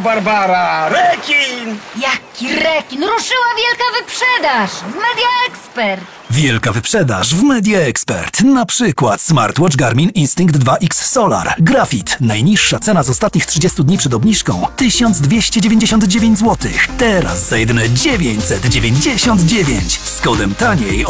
Barbara! Rekin! Jaki rekin! Ruszyła wielka wyprzedaż w Media Expert. Wielka wyprzedaż w Media Expert. Na przykład smartwatch Garmin Instinct 2X Solar. Grafit. Najniższa cena z ostatnich 30 dni przed obniżką 1299 zł. Teraz za jedyne 999 z kodem taniej